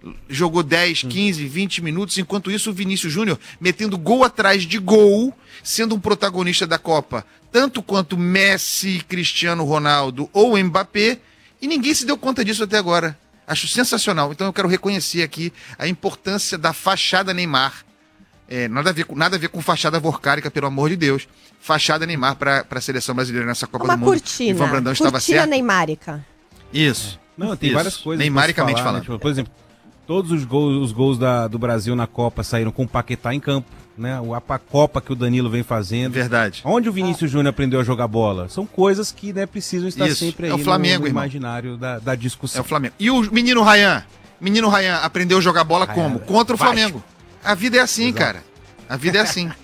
jogou 10, 15, 20 minutos, enquanto isso o Vinícius Júnior metendo gol atrás de gol, sendo um protagonista da Copa, tanto quanto Messi, Cristiano Ronaldo ou Mbappé, e ninguém se deu conta disso até agora. Acho sensacional. Então eu quero reconhecer aqui a importância da fachada Neymar. Nada a ver com fachada vorcárica, pelo amor de Deus. Fachada Neymar para a seleção brasileira nessa Copa do Mundo. Cortina. Ivan Brandão estava certo. Cortina neymárica. Isso. Não, tem várias coisas. Neymaricamente falar, falando. né? Tipo, por exemplo, todos os gols do Brasil na Copa saíram com o Paquetá em campo, né? A Copa que o Danilo vem fazendo. Verdade. Onde o Vinícius Júnior aprendeu a jogar bola? São coisas que, né, precisam estar sempre aí o Flamengo, no imaginário da discussão. É o Flamengo. E o menino Ryan? Menino Ryan aprendeu a jogar bola como? Contra o Flamengo. A vida é assim, cara. A vida é assim.